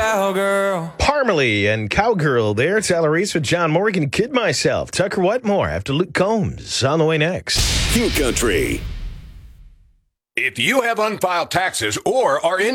cowgirl. Parmalee and Cowgirl there. It's Al Reese with John Morgan. Kid Myself. Tucker Wetmore after Luke Combs on the way next. Q Country. If you have unfiled taxes or are in